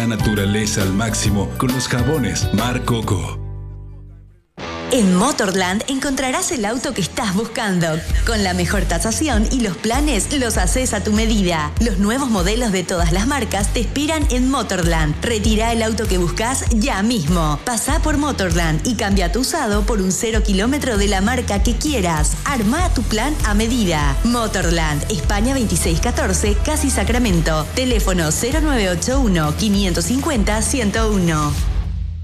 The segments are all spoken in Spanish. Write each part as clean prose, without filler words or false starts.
La naturaleza al máximo con los jabones Mar Coco. En Motorland encontrarás el auto que estás buscando. Con la mejor tasación y los planes los haces a tu medida. Los nuevos modelos de todas las marcas te esperan en Motorland. Retira el auto que buscas ya mismo. Pasá por Motorland y cambia tu usado por un 0 kilómetro de la marca que quieras. Armá tu plan a medida. Motorland, España 2614, Casi Sacramento. Teléfono 0981 550 101.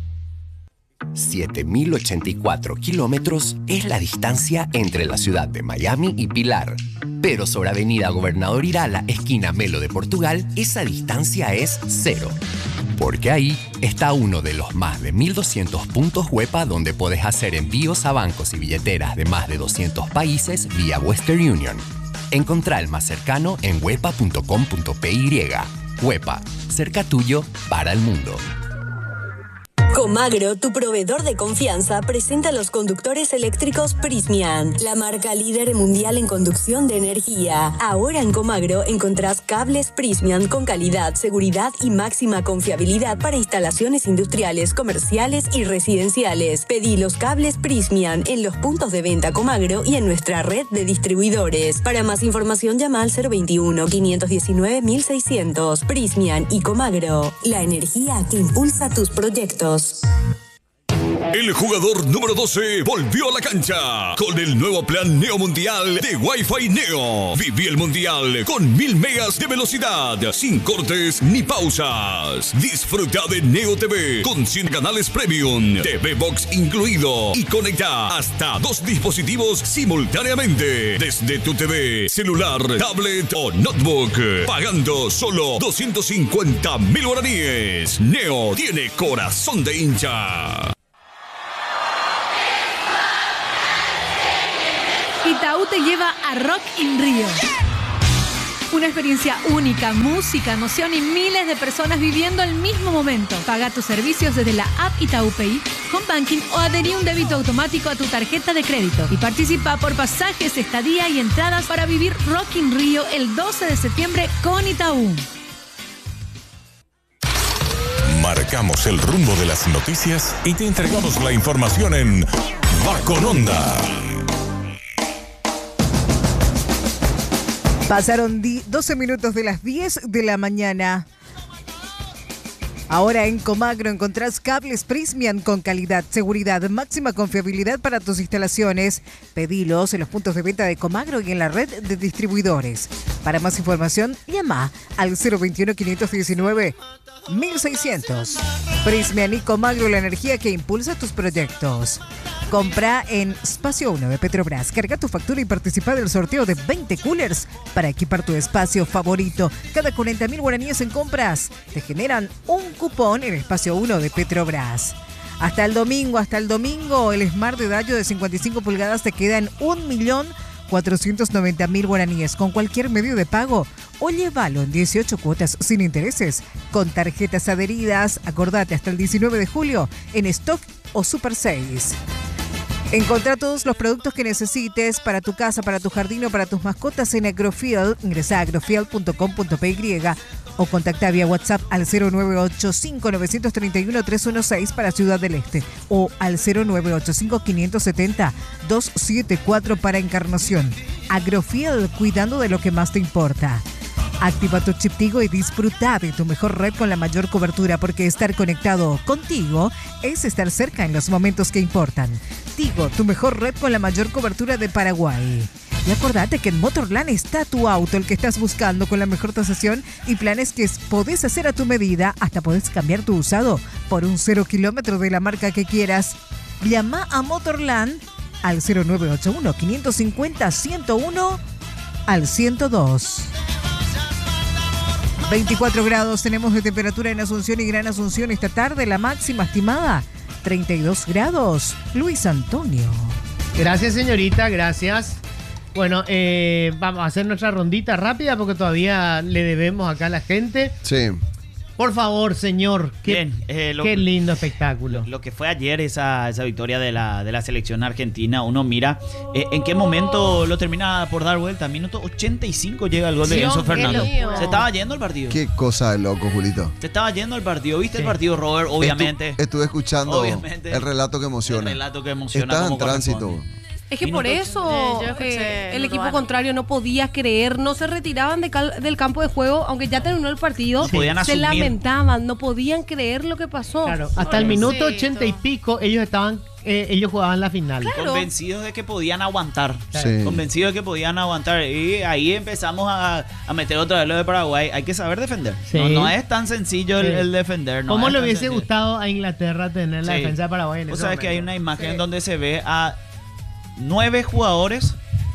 7.084 kilómetros es la distancia entre la ciudad de Miami y Pilar. Pero sobre Avenida Gobernador Irala, esquina Melo de Portugal, esa distancia es 0. Porque ahí está uno de los más de 1.200 puntos Huepa donde podés hacer envíos a bancos y billeteras de más de 200 países vía Western Union. Encontrá el más cercano en huepa.com.py. Huepa, cerca tuyo para el mundo. Comagro, tu proveedor de confianza, presenta los conductores eléctricos Prysmian, la marca líder mundial en conducción de energía. Ahora en Comagro encontrás cables Prysmian con calidad, seguridad y máxima confiabilidad para instalaciones industriales, comerciales y residenciales. Pedí los cables Prysmian en los puntos de venta Comagro y en nuestra red de distribuidores. Para más información llama al 021 519 1600. Prysmian y Comagro, la energía que impulsa tus proyectos. El jugador número 12 volvió a la cancha con el nuevo plan Neo Mundial de Wi-Fi Neo. Viví el Mundial con 1000 megas de velocidad, sin cortes ni pausas. Disfruta de Neo TV con 100 canales premium, TV Box incluido y conecta hasta 2 dispositivos simultáneamente desde tu TV, celular, tablet o notebook, pagando solo 250.000 guaraníes. Neo tiene corazón de hincha. Itaú te lleva a Rock in Rio. Una experiencia única, música, emoción y miles de personas viviendo el mismo momento. Paga tus servicios desde la app Itaú Pay, Home Banking o adherí un débito automático a tu tarjeta de crédito. Y participa por pasajes, estadía y entradas para vivir Rock in Rio el 12 de septiembre con Itaú. Marcamos el rumbo de las noticias y te entregamos la información en Va con Onda. Pasaron 12 minutos de las 10 de la mañana. Ahora en Comagro encontrás cables Prysmian con calidad, seguridad, máxima confiabilidad para tus instalaciones. Pedilos en los puntos de venta de Comagro y en la red de distribuidores. Para más información, llama al 021 519 1600. Prysmian y Comagro, la energía que impulsa tus proyectos. Compra en Espacio 1 de Petrobras. Carga tu factura y participa del sorteo de 20 coolers para equipar tu espacio favorito. Cada 40.000 guaraníes en compras te generan un cupón en Espacio 1 de Petrobras. Hasta el domingo, el Smart de Dallo de 55 pulgadas te queda en 1.490.000 guaraníes con cualquier medio de pago o llévalo en 18 cuotas sin intereses con tarjetas adheridas. Acordate hasta el 19 de julio en Stock o Super 6. Encontrá todos los productos que necesites para tu casa, para tu jardín o para tus mascotas en Agrofield. Ingresá a agrofield.com.py o contacta vía WhatsApp al 0985-931-316 para Ciudad del Este o al 0985-570-274 para Encarnación. Agrofield, cuidando de lo que más te importa. Activa tu chip Tigo y disfruta de tu mejor red con la mayor cobertura, porque estar conectado contigo es estar cerca en los momentos que importan. Tigo, tu mejor red con la mayor cobertura de Paraguay. Y acordate que en Motorland está tu auto, el que estás buscando, con la mejor tasación y planes que podés hacer a tu medida. Hasta podés cambiar tu usado por un 0 kilómetro de la marca que quieras. Llama a Motorland al 0981 550 101 al 102. 24 grados tenemos de temperatura en Asunción y Gran Asunción esta tarde. La máxima estimada, 32 grados. Luis Antonio. Gracias, señorita, gracias. Bueno, vamos a hacer nuestra rondita rápida porque todavía le debemos acá a la gente. Sí. Por favor, señor. Qué lindo espectáculo. Lo que fue ayer, esa victoria de la selección argentina, uno mira en qué momento lo termina por dar vuelta. Minuto 85 llega el gol de Enzo Fernández. Se estaba yendo el partido. Qué cosa de loco, Julito. Se estaba yendo el partido. ¿Viste el partido, Robert? Obviamente. Estuve escuchando el relato que emociona. El relato que emociona. Estaba en tránsito. Es que por eso el equipo contrario no podía creer, no se retiraban del campo de juego, aunque ya terminó el partido, se lamentaban, no podían creer lo que pasó. Claro, hasta el minuto 80 y pico ellos jugaban la final. Claro. Convencidos de que podían aguantar. Sí. Convencidos de que podían aguantar. Y ahí empezamos a meter otra vez lo de Paraguay. Hay que saber defender. Sí. No es tan sencillo el defender. No ¿Cómo es le tan hubiese sencillo. gustado a Inglaterra tener la defensa de Paraguay en ese Vos sabés momento? que hay una imagen donde se ve a 9 jugadores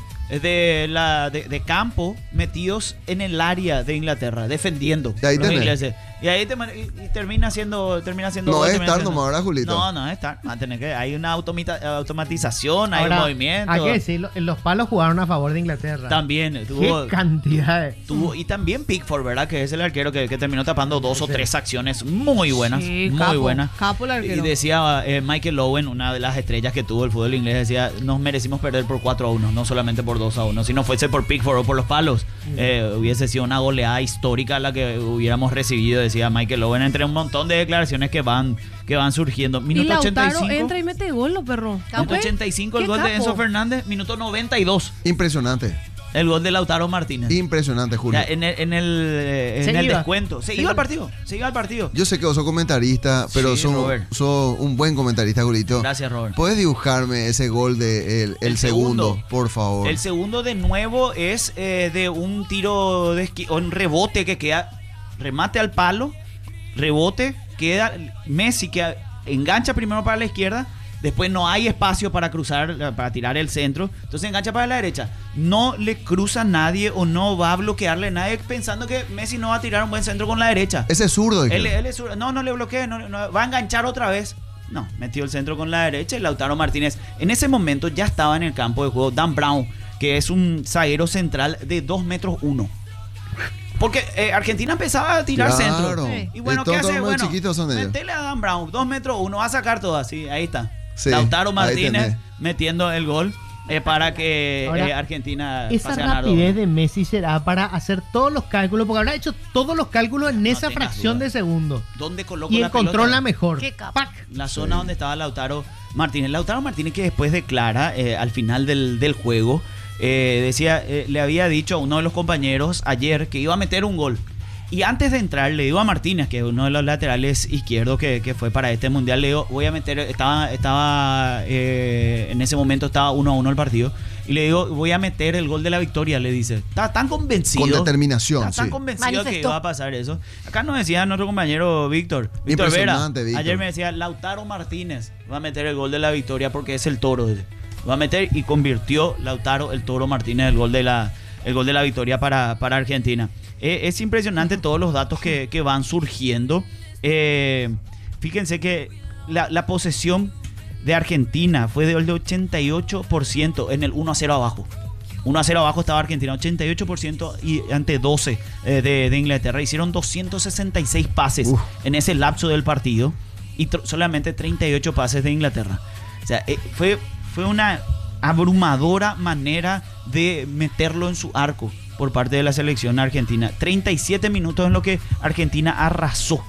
de campo metidos en el área de Inglaterra, defendiendo Y ahí los tenés. ingleses. Y ahí termina siendo No gol, es termina estar siendo- nomás, ¿verdad, Julito? No es estar. Va a tener que, hay una automatización, hay Ahora, un movimiento. Hay que decirlo, los palos jugaron a favor de Inglaterra. También Qué cantidad y también Pickford, ¿verdad? Que es el arquero que terminó tapando 2 o 3 acciones muy buenas. Sí, muy capo, buenas. capo el arquero. Y decía Michael Owen, una de las estrellas que tuvo el fútbol inglés, decía, nos merecimos perder por 4-1, no solamente por 2-1. Si no fuese por Pickford o por los palos, hubiese sido una goleada histórica la que hubiéramos recibido, decía Michael Owen, entre un montón de declaraciones que van surgiendo. Y Minuto Lautaro 85. entra y mete gol, los perros. Minuto 85 el gol de Enzo Fernández. Minuto 92 Impresionante. el gol de Lautaro Martínez. Impresionante, Julio. Ya, en el descuento. Se iba al partido. Yo sé que vos sos comentarista, pero Sí, sos un buen comentarista, Julito. Gracias, Robert. ¿Puedes dibujarme ese gol de el segundo, por favor? El segundo de nuevo es de un tiro de un rebote que queda, remate al palo, rebote, queda Messi que engancha primero para la izquierda, después no hay espacio para cruzar, para tirar el centro, entonces engancha para la derecha, no le cruza nadie o no va a bloquearle nadie pensando que Messi no va a tirar un buen centro con la derecha. Ese es zurdo. Él es zurdo. No le bloquea, no, va a enganchar otra vez. No, metió el centro con la derecha y Lautaro Martínez. En ese momento ya estaba en el campo de juego Dan Brown, que es un zaguero central de 2 metros 1. Porque Argentina empezaba a tirar centro. Sí. Y bueno, Todos ¿qué hace? los Bueno, chiquitos son ellos. metele a Dan Brown, 2 metros 1, va a sacar todo así, ahí está. Sí, Lautaro ahí Martínez tenés. metiendo el gol para que Ahora, Argentina esa pase a ganar rapidez 2. de Messi será para hacer todos los cálculos, porque habrá hecho todos los cálculos en esa tengas fracción duda. de segundo. ¿Dónde colocó Y la encontró pelota? la mejor. Qué capo. ¡Pac! La zona donde estaba Lautaro Martínez. Lautaro Martínez, que después declara al final del juego, decía, le había dicho a uno de los compañeros ayer que iba a meter un gol. Y antes de entrar, le digo a Martínez, que es uno de los laterales izquierdos que fue para este mundial, le digo, voy a meter, estaba en ese momento estaba 1-1 el partido, y le digo, voy a meter el gol de la victoria, le dice. Está tan convencido. Con determinación, Está tan sí. convencido que Manifestó. iba a pasar eso. Acá nos decía nuestro compañero Víctor Vera. Impresionante, Víctor. Ayer me decía, Lautaro Martínez va a meter el gol de la victoria porque es el Toro. Va a meter y convirtió Lautaro el Toro Martínez el gol de la victoria para Argentina. Es impresionante todos los datos que van surgiendo. Fíjense que la posesión de Argentina fue del 88% en el 1-0 abajo. 1-0 abajo estaba Argentina, 88% y ante 12 de Inglaterra. Hicieron 266 pases en ese lapso del partido y solamente 38 pases de Inglaterra. O sea, fue una abrumadora manera de meterlo en su arco por parte de la selección argentina. 37 minutos en lo que Argentina arrasó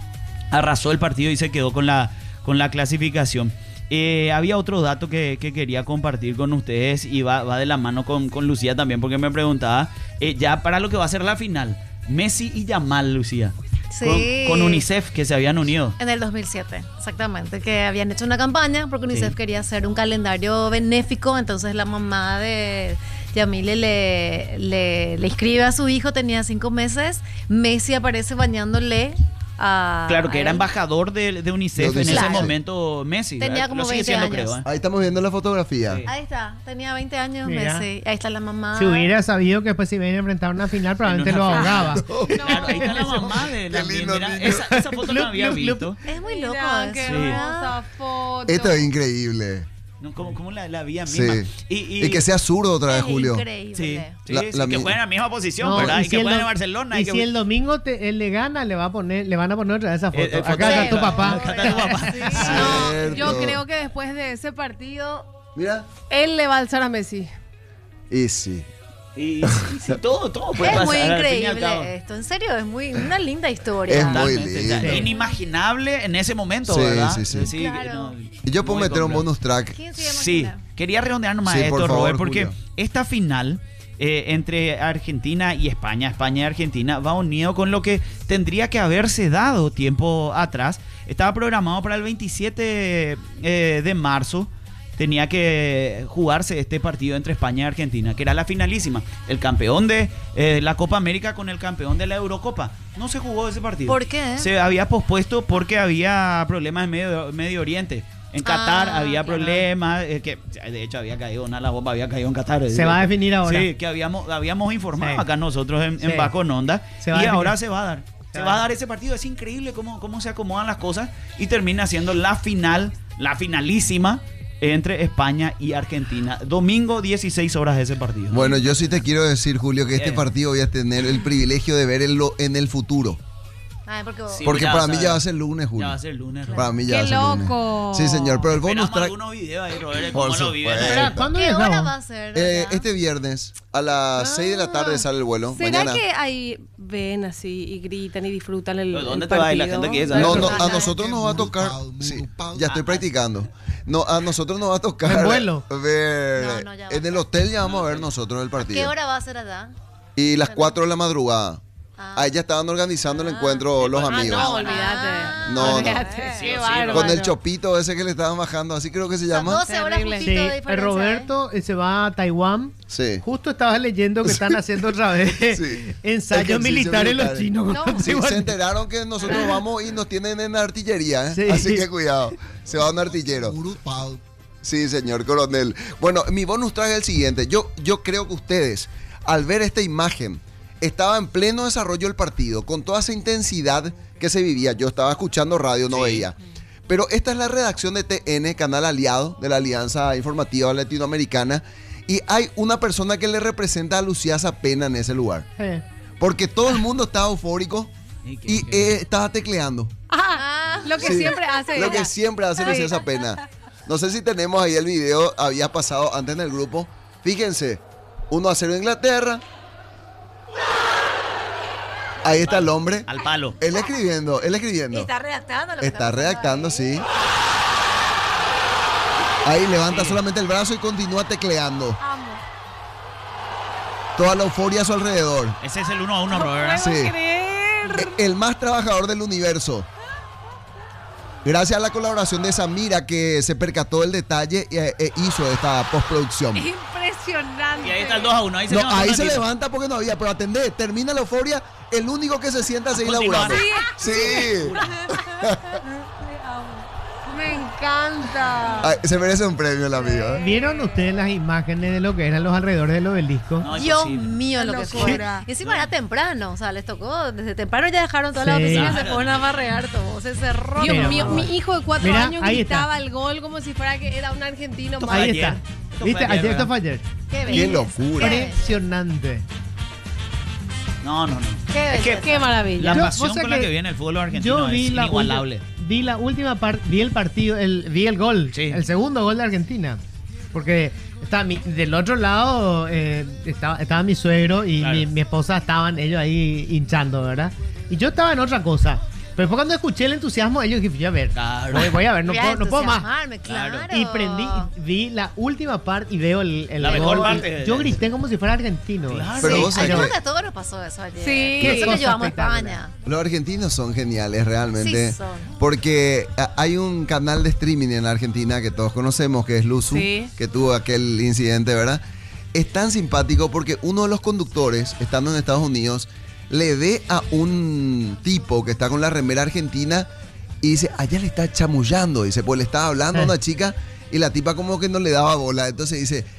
el partido y se quedó con la clasificación. Había otro dato que quería compartir con ustedes y va de la mano con Lucía también, porque me preguntaba ya para lo que va a ser la final, Messi y Yamal, Lucía. Sí. Con UNICEF, que se habían unido. En el 2007, exactamente, que habían hecho una campaña porque UNICEF quería hacer un calendario benéfico, entonces la mamá de Yamile le escribe a su hijo, tenía 5 meses, Messi aparece bañándole a... Claro, que era embajador de UNICEF en ese momento Messi. Tenía como Lo sigue 20 siendo, años. creo, Ahí estamos viendo la fotografía. Sí. Ahí está, tenía 20 años Mira. Messi, ahí está la mamá. Si hubiera sabido que después se iba a enfrentar a una final, probablemente lo ahogaba. Claro, ahí está la mamá de la lindo mira, niño. esa foto no había visto. Es muy loco Mira, eso. qué Sí. hermosa foto. Esto es increíble. No, como la vía misma. Sí. Y que sea zurdo otra vez, Julio. Increíble. Sí, que jueguen en la misma posición, ¿verdad? Y que jueguen en Barcelona. Y si el domingo él le gana, le van a poner otra vez esa foto. Acá está tu papá. Acá está tu papá. No, yo creo que después de ese partido, él le va a alzar a Messi. Y sí. Y todo puede pasar. Es muy increíble esto, en serio, es una linda historia. Es muy lindo. Inimaginable en ese momento, sí, ¿verdad? Sí. Claro. Y yo puedo meter un bonus track. Sí, quería redondear nomás esto, favor, Robert, porque Julio. Esta final entre Argentina y España y Argentina va unido con lo que tendría que haberse dado tiempo atrás. Estaba programado para el 27 de marzo. Tenía que jugarse este partido entre España y Argentina, que era la finalísima. El campeón de la Copa América con el campeón de la Eurocopa. No se jugó ese partido. ¿Por qué? Se había pospuesto porque había problemas en Medio Oriente. En Qatar había problemas, que de hecho había caído la bomba, había caído en Qatar. Se va a definir ahora. Sí, que habíamos informado acá nosotros en Baco en Onda. Y ahora se va a dar. Se va a dar ese partido. Es increíble cómo se acomodan las cosas y termina siendo la finalísima entre España y Argentina. Domingo, 16 horas de ese partido. Bueno, yo sí te quiero decir, Julio, que este partido voy a tener el privilegio de verlo en el futuro. Porque para mí ya va a ser lunes, Julio. Ya va a ser lunes, Robert. Para mí ya va a ser lunes. ¡Qué loco! Sí, señor, pero el bonus track... algunos videos ahí, Robert, cómo lo viven. ¿Qué hora va a ser? Este viernes a las 6 de la tarde sale el vuelo. ¿Será mañana. que ahí ven así y gritan y disfrutan el ¿Dónde el te va a ir partido? la gente que es? No, a nosotros nos va a tocar... Sí, ya estoy practicando. No, a nosotros nos va a tocar... ¿En vuelo? Ver, en el hotel ya vamos a ver nosotros el partido. ¿Qué hora va a ser allá? Y las 4 de la madrugada. Ahí ya estaban organizando el encuentro los amigos. No, olvídate. No. Qué bárbaro. Con el chopito ese que le estaban bajando, así creo que se llama. 12 horas justito de diferencia. Roberto se va a Taiwán. Sí. Justo estaba leyendo que están haciendo otra vez ensayos militares los chinos. Sí, se enteraron que nosotros vamos y nos tienen en artillería, ¿eh? Así que cuidado, se va un artillero. Sí, señor coronel. Bueno, mi bonus track es el siguiente. Yo creo que ustedes, al ver esta imagen, estaba en pleno desarrollo del partido, con toda esa intensidad que se vivía. Yo estaba escuchando radio, no veía. Pero esta es la redacción de TN, canal aliado de la Alianza Informativa Latinoamericana. Y hay una persona que le representa a Lucía Zapena en ese lugar. Porque todo el mundo estaba eufórico y estaba tecleando. Lo que siempre hace Lo que siempre hace Lucía Zapena. No sé si tenemos ahí el video, había pasado antes en el grupo. Fíjense, 1-0 Inglaterra. Ahí está el hombre. Al palo. Él escribiendo. Está redactando. Está redactando, sí. Ahí levanta solamente el brazo y continúa tecleando. Toda la euforia a su alrededor. Ese es el 1-1, Robert. Sí. El más trabajador del universo. Gracias a la colaboración de Samira, que se percató del detalle e hizo esta postproducción. Impresionante. Y ahí está el 2-1. Ahí se levanta porque no había, pero atendé, termina la euforia, el único que se sienta a seguir laburando. Sí. Me encanta. Ay, se merece un premio el amigo. ¿Vieron ustedes las imágenes de lo que eran los alrededores del obelisco? No, Dios mío, lo que fue. Y encima era temprano, o sea, les tocó, desde temprano ya dejaron toda la oficina y se fueron a barrear todo, se cerró. Dios mío, mi hijo de 4 años gritaba el gol como si fuera que era un argentino más. Ahí está. ¿Viste? Esto fue ayer. Qué locura. Impresionante. No. Qué maravilla. La pasión con la que viene el fútbol argentino es inigualable. Vi la última parte, vi el partido, vi el gol, el segundo gol de Argentina. Porque del otro lado estaba mi suegro y mi esposa, estaban ellos ahí hinchando, ¿verdad? Y yo estaba en otra cosa. Pero después cuando escuché el entusiasmo, ellos dije, a ver, voy a ver, no puedo más. Claro. Y vi la última parte y veo el la gol. Mejor parte. Yo grité como si fuera argentino. Claro. Pero sí, a todos nos pasó eso ayer. Sí. Eso que llevamos a España. Los argentinos son geniales realmente. Sí, son. Porque hay un canal de streaming en la Argentina que todos conocemos, que es Luzu, que tuvo aquel incidente, ¿verdad? Es tan simpático porque uno de los conductores, estando en Estados Unidos, le ve a un tipo que está con la remera argentina y dice, allá le está chamullando. Dice, pues le estaba hablando a una chica y la tipa como que no le daba bola. Entonces dice,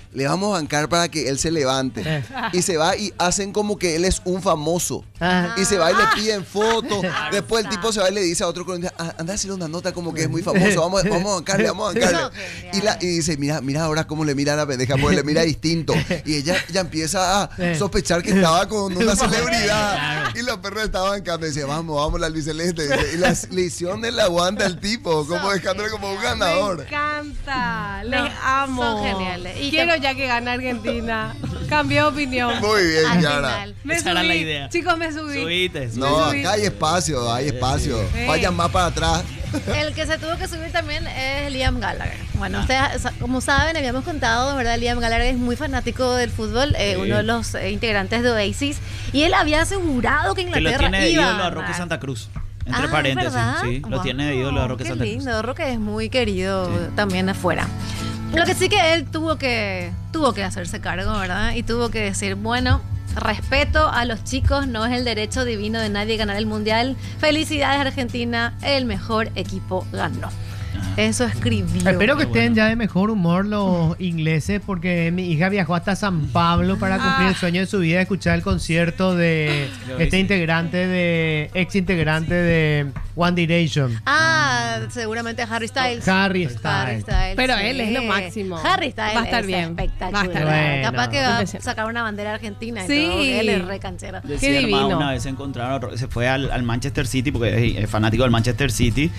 le vamos a bancar para que él se levante. Y se va y hacen como que él es un famoso. Y se va y le piden fotos. Después el tipo se va y le dice a otro colombiano, anda a hacerle una nota como que es muy famoso, vamos a bancarle. Y dice, mira ahora cómo le mira a la pendeja, porque le mira distinto. Y ella ya empieza a sospechar que estaba con una celebridad. Y los perros estaban bancando y dice, vamos la albiceleste. Y le hicieron el aguante al tipo, como dejándole como un ganador. Me encanta, les amo. Son geniales. Y quiero ya que gane Argentina. Cambié de opinión. Muy bien, Yara. Esa era la idea. Chicos, me subí. Subite. No, acá hay espacio. Vayan más para atrás. El que se tuvo que subir también es Liam Gallagher. Bueno, ustedes, como saben, habíamos contado, ¿verdad? Liam Gallagher es muy fanático del fútbol, uno de los integrantes de Oasis, y él había asegurado que Inglaterra que lo tiene de iba ídolo a Roque Santa Cruz. Entre paréntesis, ¿verdad? sí, lo tiene de ídolo a Roque Santa Cruz. Qué lindo, Roque es muy querido también afuera. Lo que sí que él tuvo que hacerse cargo, ¿verdad? Y tuvo que decir, bueno, respeto a los chicos, no es el derecho divino de nadie ganar el mundial. Felicidades Argentina, el mejor equipo ganó. Eso escribió. Espero que estén ya de mejor humor los ingleses, porque mi hija viajó hasta San Pablo para cumplir el sueño de su vida, escuchar el concierto de ex integrante de One Direction. Seguramente Harry Styles. Harry Styles. Pero él es lo máximo. Harry Styles va a estar bien. Espectacular. Va a estar bien. Capaz que va a sacar una bandera argentina y todo. Él es re canchero. Qué divino. Una vez se encontraron, se fue al Manchester City, porque es fanático del Manchester City,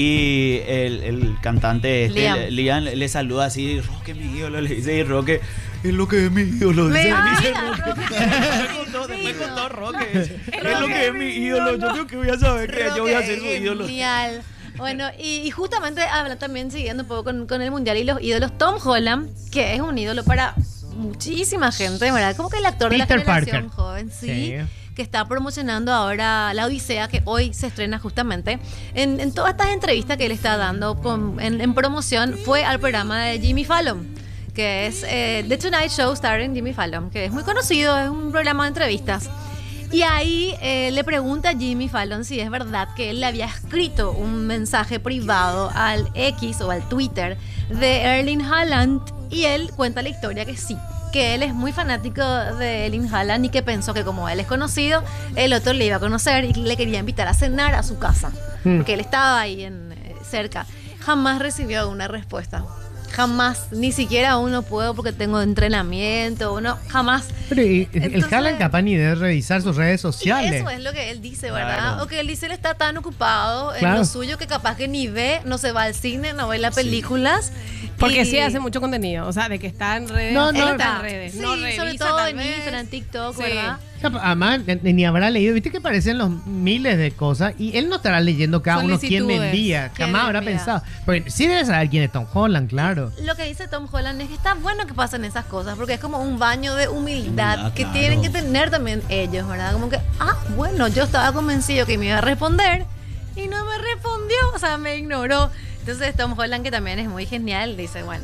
y el cantante Liam le saluda así, Roque, mi ídolo, le dice, y Roque, es lo que es mi ídolo. Dice Roque. Después contó Roque. Es lo que es mi ídolo. Yo creo que voy a saber que yo voy a ser su ídolo. Genial. Bueno, y justamente habla también, siguiendo un poco con el mundial y los ídolos, Tom Holland, que es un ídolo para muchísima gente, ¿verdad? Como que el actor Peter de la generación Parker. joven, sí. Que está promocionando ahora La Odisea, que hoy se estrena justamente. En todas estas entrevistas que él está dando en promoción, fue al programa de Jimmy Fallon, que es The Tonight Show starring Jimmy Fallon, que es muy conocido, es un programa de entrevistas. Y ahí le pregunta a Jimmy Fallon si es verdad que él le había escrito un mensaje privado al X o al Twitter de Erling Haaland, y él cuenta la historia que sí, que él es muy fanático de Erling Haaland y que pensó que como él es conocido, el otro le iba a conocer y le quería invitar a cenar a su casa, porque él estaba ahí cerca. Jamás recibió una respuesta. Jamás, ni siquiera uno puedo porque tengo entrenamiento, uno jamás. Pero el Haaland capaz ni de revisar sus redes sociales. Y eso es lo que él dice, ¿verdad? Claro. O que él dice él está tan ocupado en lo suyo que capaz que ni ve, no se va al cine, no ve las películas. Porque sí hace mucho contenido, o sea, de que está en redes. No, está en redes. Sí, no sobre todo en Instagram, TikTok, ¿verdad? Además, ni habrá leído, viste que aparecen los miles de cosas y él no estará leyendo cada uno quién me envía, jamás habrá pensado. Porque sí debe saber quién es Tom Holland, claro. Lo que dice Tom Holland es que está bueno que pasen esas cosas, porque es como un baño de humildad que tienen que tener también ellos, ¿verdad? Como que, bueno, yo estaba convencido que me iba a responder y no me respondió, o sea, me ignoró. Entonces Tom Holland, que también es muy genial, dice, bueno,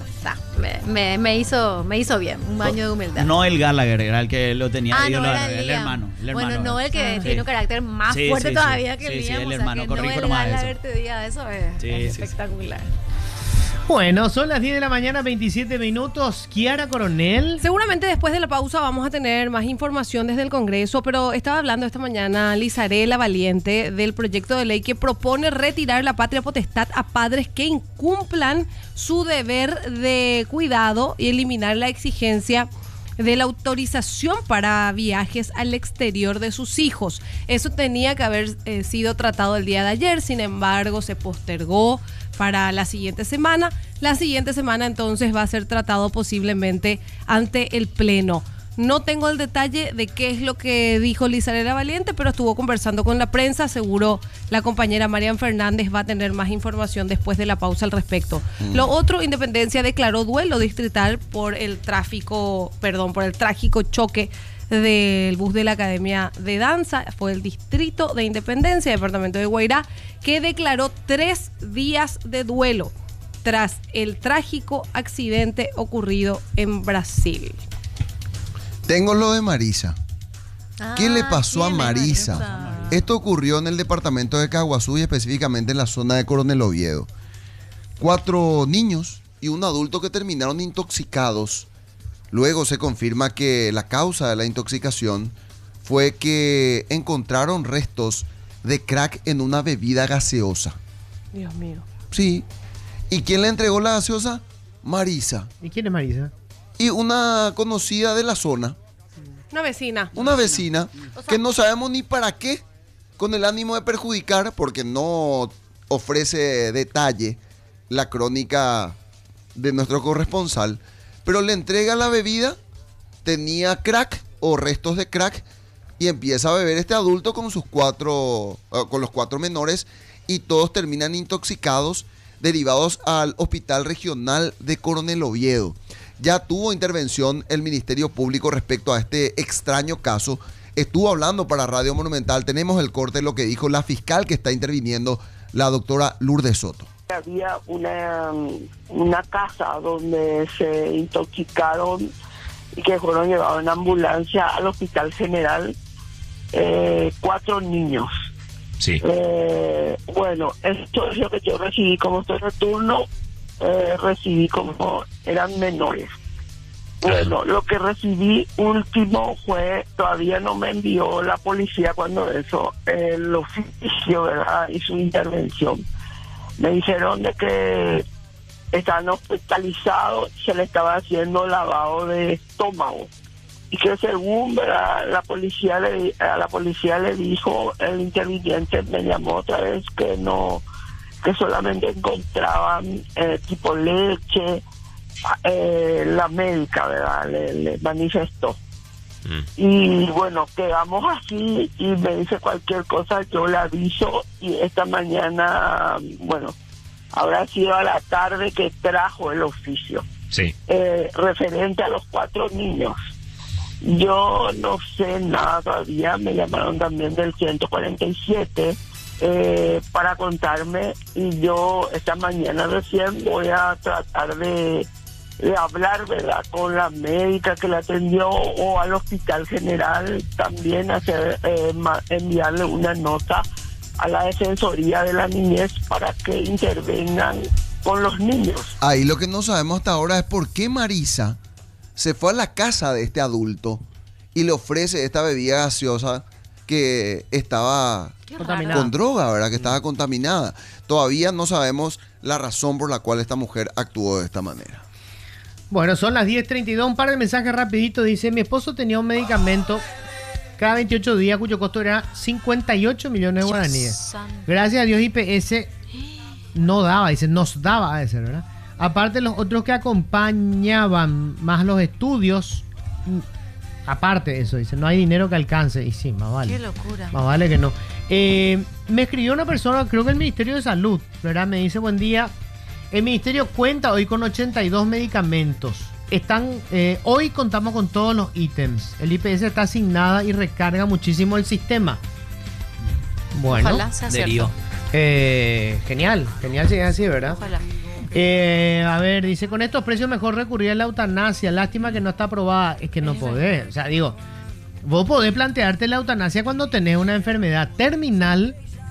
me hizo bien, un baño de humildad. No el Gallagher, era el que lo tenía no, era el hermano. Bueno, no el que tiene un carácter más fuerte todavía que el Liam. Sí, el hermano, o sea, que corrijo no el nomás Gallagher te diga eso es espectacular. Bueno, son las 10 de la mañana, 27 minutos. Kiara Coronel. Seguramente después de la pausa vamos a tener más información desde el Congreso, pero estaba hablando esta mañana Lizarela Valiente del proyecto de ley que propone retirar la patria potestad a padres que incumplan su deber de cuidado y eliminar la exigencia de la autorización para viajes al exterior de sus hijos. Eso tenía que haber sido tratado el día de ayer, sin embargo se postergó para la siguiente semana. La siguiente semana entonces va a ser tratado posiblemente ante el Pleno. No tengo el detalle de qué es lo que dijo Lizarela Valiente, pero estuvo conversando con la prensa. Seguro la compañera Marian Fernández va a tener más información después de la pausa al respecto. Lo otro, Independencia declaró duelo distrital por el trágico choque del bus de la Academia de Danza. Fue el distrito de Independencia, departamento de Guairá, que declaró 3 días de duelo tras el trágico accidente ocurrido en Brasil. Tengo lo de Marisa. ¿Qué le pasó a Marisa? Esto ocurrió en el departamento de Caguazú y específicamente en la zona de Coronel Oviedo. 4 niños y un adulto que terminaron intoxicados Luego se confirma que la causa de la intoxicación fue que encontraron restos de crack en una bebida gaseosa. Dios mío. Sí. ¿Y quién le entregó la gaseosa? Marisa. ¿Y quién es Marisa? Y una conocida de la zona. Una vecina. Una vecina que no sabemos ni para qué, con el ánimo de perjudicar, porque no ofrece detalle la crónica de nuestro corresponsal, pero le entrega la bebida, tenía crack o restos de crack, y empieza a beber este adulto con los 4 menores, y todos terminan intoxicados, derivados al Hospital Regional de Coronel Oviedo. Ya tuvo intervención el Ministerio Público respecto a este extraño caso. Estuvo hablando para Radio Monumental. Tenemos el corte de lo que dijo la fiscal que está interviniendo, la doctora Lourdes Soto. Había una casa donde se intoxicaron y que fueron llevados en ambulancia al Hospital General 4 niños. Sí. Bueno, esto es lo que yo recibí como estoy de turno. Recibí como eran menores. Bueno, lo que recibí último fue, todavía no me envió la policía cuando eso, el oficio, ¿verdad? Y su intervención. Me dijeron de que estaban hospitalizados, se le estaba haciendo lavado de estómago. Y que según, ¿verdad? a la policía le dijo, el interviniente me llamó otra vez que no, que solamente encontraban tipo leche, la médica, ¿verdad? Le manifestó. Y bueno, quedamos así y me dice cualquier cosa, yo le aviso, y esta mañana, bueno, habrá sido a la tarde que trajo el oficio. Sí. Referente a los 4 niños. Yo no sé nada todavía, me llamaron también del 147 para contarme, y yo esta mañana recién voy a tratar de hablar, ¿verdad?, con la médica que la atendió o al Hospital General, también hacer enviarle una nota a la Defensoría de la Niñez para que intervengan con los niños. Ahí lo que no sabemos hasta ahora es por qué Marisa se fue a la casa de este adulto y le ofrece esta bebida gaseosa que estaba con droga, ¿verdad? Que estaba contaminada. Todavía no sabemos la razón por la cual esta mujer actuó de esta manera. Bueno, son las 10:32. Un par de mensajes rapidito. Dice, mi esposo tenía un medicamento cada 28 días cuyo costo era 58 millones de guaraníes. Gracias a Dios IPS no daba, dice, nos daba a ese, ¿verdad? Aparte los otros que acompañaban, más los estudios, aparte de eso, dice, no hay dinero que alcance. Y sí, más vale. Qué locura. Más vale que no. Me escribió una persona, creo que el Ministerio de Salud, ¿verdad? Me dice, buen día, el Ministerio cuenta hoy con 82 medicamentos. Hoy contamos con todos los ítems. El IPS está asignada y recarga muchísimo el sistema. Bueno, ojalá sea cierto. Genial si es así, ¿verdad? Ojalá. A ver, dice, con estos precios mejor recurrir a la eutanasia. Lástima que no está aprobada. Es que no podés. O sea, digo, vos podés plantearte la eutanasia cuando tenés una enfermedad terminal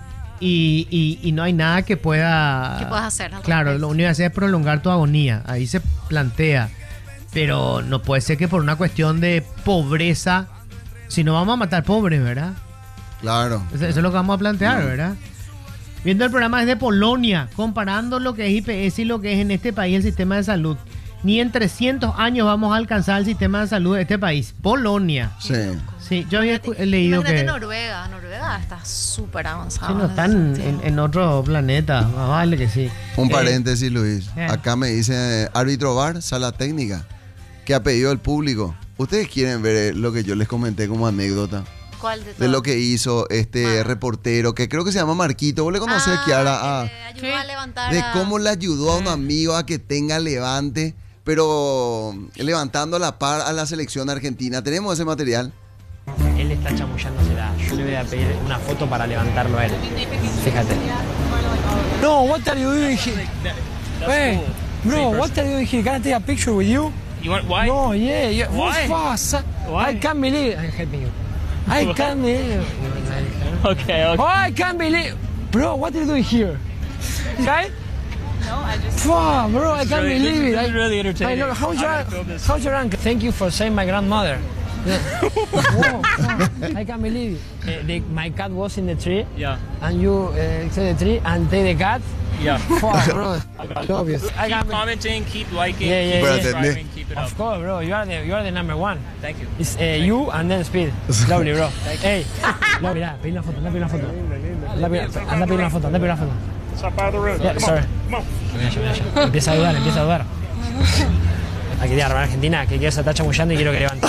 y no hay nada que puedas hacer. Claro, lo único que hacer es prolongar tu agonía. Ahí se plantea. Pero no puede ser que por una cuestión de pobreza, si no vamos a matar pobres, ¿verdad? Claro. Eso es lo que vamos a plantear, ¿verdad? Viendo el programa desde Polonia, comparando lo que es IPS y lo que es en este país el sistema de salud. Ni en 300 años vamos a alcanzar el sistema de salud de este país. Polonia. Sí, yo había leído que... Noruega está súper avanzado. Sí, no están en otro planeta. Más vale que sí. Un paréntesis, Luis. Acá me dice árbitro VAR, sala técnica, que ha pedido el público. ¿Ustedes quieren ver lo que yo les comenté como anécdota? ¿Cuál de lo que hizo este reportero, que creo que se llama Marquito? ¿Vos le conocés, Kiara? Ayudó a levantar de cómo le ayudó a un amigo a que tenga levante, pero levantando la par a la selección argentina. ¿Tenemos ese material? Él está chamullándosela. Yo le voy a pedir una foto para levantarlo a él. Fíjate. No, what are you doing here? Hey, bro, what are you doing here? Can I take a picture with you? You want, why? No, yeah. Why? Fast. Why? I can't believe. I'm helping you. I can't believe. Okay. Oh, I can't believe. Bro, what are you doing here? Okay? Wow, bro, I can't believe it. It's really entertaining. I know. How's your uncle? Thank you for saving my grandmother. Whoa, I can't believe it. My cat was in the tree. Yeah. And you take the tree and take the cat. Yeah. Fuck, bro. Obvious. Keep commenting, keep liking, Yeah, keep yeah. subscribing, keep it up. Of course, bro. You are the number one. Thank you. It's you and then Speed. Lovely, bro. Hey, no, mira, pedí una foto, anda a pedir una foto. Anda a pedir una foto, anda a pedir una foto. Yeah, sorry. Mira. Empieza a dudar. Aquí te armar Argentina, que quiero estar chamullando y quiero que levante.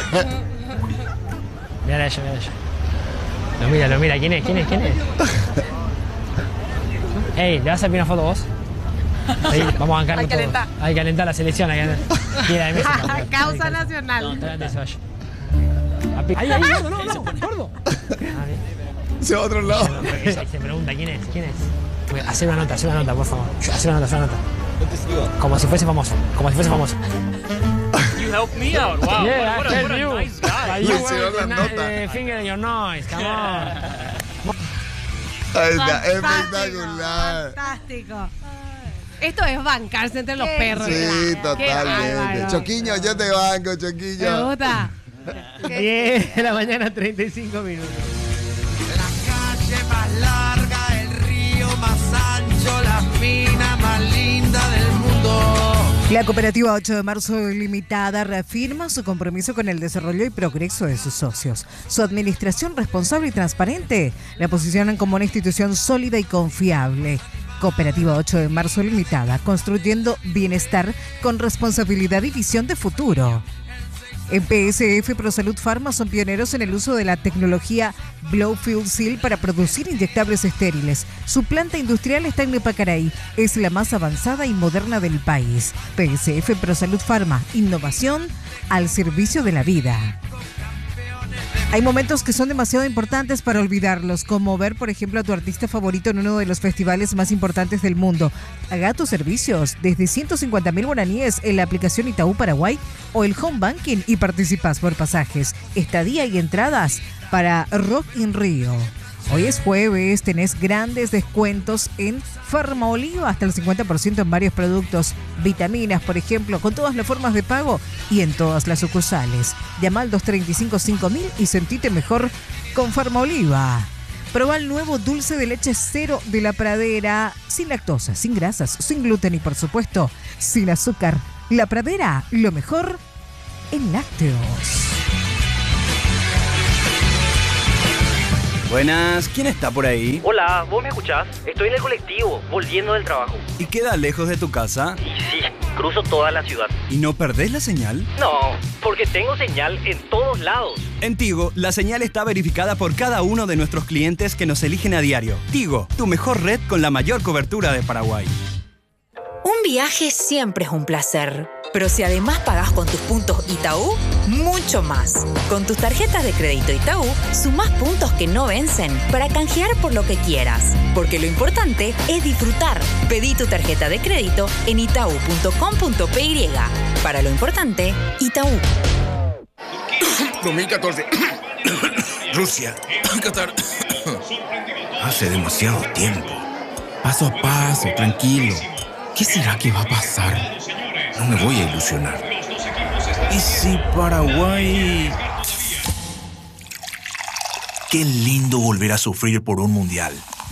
Mira ella. Lo mira. ¿Quién es? Ey, ¿le vas a pedir una foto vos? Ahí, vamos a bancarlo todo. Hay que calentar la selección. Mira, Causa nacional. No, todavía se vaya. Ahí, gordo, gordo. Se va a otro lado. Se pregunta, ¿quién es? Hacer una nota, por favor. Hacer una nota. Como si fuese famoso. You helped me out. Wow. Yeah, what a nice guy. You were finger in your noise. Come on. Ahí está, espectacular. Fantástico. Esto es bancarse entre los perros. Sí, totalmente. Choquiño, yo te banco, Choquiño. Me gusta. 10 de la mañana, 35 minutos. Calle más larga, el río más ancho, la mina más linda del mundo. La cooperativa 8 de marzo limitada reafirma su compromiso con el desarrollo y progreso de sus socios. Su administración responsable y transparente la posicionan como una institución sólida y confiable. Cooperativa 8 de marzo limitada, construyendo bienestar con responsabilidad y visión de futuro. En PSF ProSalud Pharma son pioneros en el uso de la tecnología Blowfield Seal para producir inyectables estériles. Su planta industrial está en Lepacaraí. Es la más avanzada y moderna del país. PSF ProSalud Pharma, innovación al servicio de la vida. Hay momentos que son demasiado importantes para olvidarlos, como ver, por ejemplo, a tu artista favorito en uno de los festivales más importantes del mundo. Haga tus servicios desde 150.000 guaraníes en la aplicación Itaú Paraguay o el Home Banking y participas por pasajes, estadía y entradas para Rock in Rio. Hoy es jueves, tenés grandes descuentos en Farmaoliva, hasta el 50% en varios productos, vitaminas, por ejemplo, con todas las formas de pago y en todas las sucursales. Llama al 235-5000 y sentite mejor con Farmaoliva. Proba el nuevo dulce de leche cero de La Pradera, sin lactosa, sin grasas, sin gluten y, por supuesto, sin azúcar. La Pradera, lo mejor en lácteos. Buenas, ¿quién está por ahí? Hola, ¿vos me escuchás? Estoy en el colectivo, volviendo del trabajo. ¿Y queda lejos de tu casa? Y sí, cruzo toda la ciudad. ¿Y no perdés la señal? No, porque tengo señal en todos lados. En Tigo, la señal está verificada por cada uno de nuestros clientes que nos eligen a diario. Tigo, tu mejor red con la mayor cobertura de Paraguay. Un viaje siempre es un placer. Pero si además pagás con tus puntos Itaú, mucho más. Con tus tarjetas de crédito Itaú, sumás puntos que no vencen para canjear por lo que quieras. Porque lo importante es disfrutar. Pedí tu tarjeta de crédito en itaú.com.py. Para lo importante, Itaú. 2014. Rusia. Qatar. Hace demasiado tiempo. Paso a paso, tranquilo. ¿Qué será que va a pasar? No me voy a ilusionar. ¿Y si Paraguay? Qué lindo volver a sufrir por un mundial.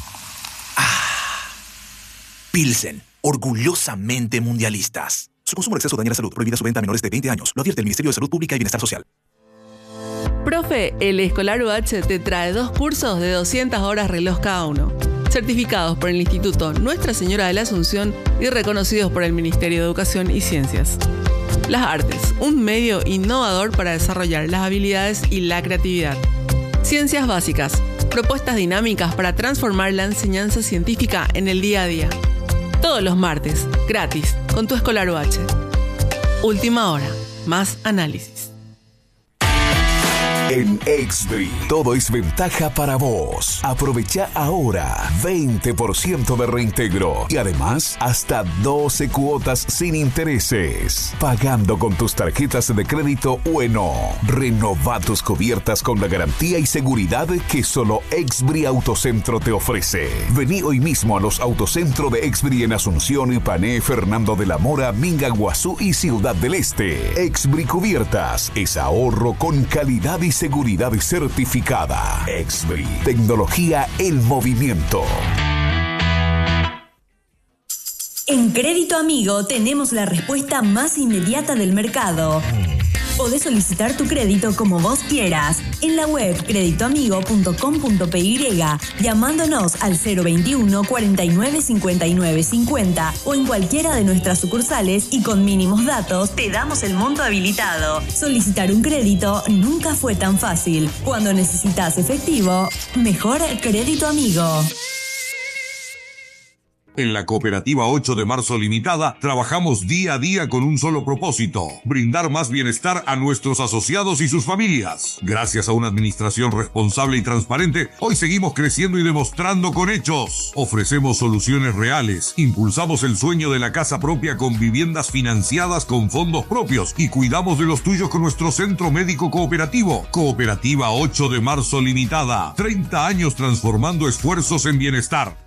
Pilsen, orgullosamente mundialistas. Su consumo de exceso daña la salud. Prohibida su venta a menores de 20 años. Lo advierte el Ministerio de Salud Pública y Bienestar Social. Profe, el Escolar UH te trae 2 cursos de 200 horas reloj cada uno, certificados por el Instituto Nuestra Señora de la Asunción y reconocidos por el Ministerio de Educación y Ciencias. Las artes, un medio innovador para desarrollar las habilidades y la creatividad. Ciencias básicas, propuestas dinámicas para transformar la enseñanza científica en el día a día. Todos los martes, gratis, con tu Escolar UH. Última hora, más análisis. En Exbri, todo es ventaja para vos. Aprovecha ahora 20% de reintegro y además hasta 12 cuotas sin intereses. Pagando con tus tarjetas de crédito Ueno. Renova tus cubiertas con la garantía y seguridad que solo Exbri Autocentro te ofrece. Vení hoy mismo a los Autocentro de Exbri en Asunción, Ipané, Fernando de la Mora, Minga, Guazú y Ciudad del Este. Exbri Cubiertas es ahorro con calidad y seguridad certificada. Exbri, tecnología en movimiento. En Crédito Amigo tenemos la respuesta más inmediata del mercado. Podés solicitar tu crédito como vos quieras en la web creditoamigo.com.py, llamándonos al 021 49 59 50 o en cualquiera de nuestras sucursales y con mínimos datos te damos el monto habilitado. Solicitar un crédito nunca fue tan fácil. Cuando necesitas efectivo, mejor Crédito Amigo. En la Cooperativa 8 de Marzo Limitada trabajamos día a día con un solo propósito: brindar más bienestar a nuestros asociados y sus familias. Gracias a una administración responsable y transparente, hoy seguimos creciendo y demostrando con hechos. Ofrecemos soluciones reales, impulsamos el sueño de la casa propia con viviendas financiadas con fondos propios y cuidamos de los tuyos con nuestro centro médico cooperativo. Cooperativa 8 de Marzo Limitada, 30 años transformando esfuerzos en bienestar.